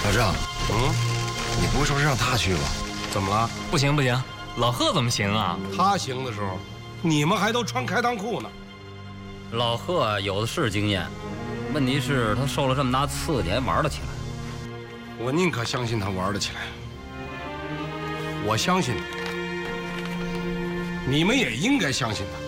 老郑，你不会说是让他去吧？ 怎么了？ 不行不行，老贺怎么行啊？ 他行的时候，你们还都穿开裆裤呢。 老贺有的是经验，问题是他受了这么大刺，你还玩得起来？ 我宁可相信他玩得起来。我相信他，你们也应该相信他。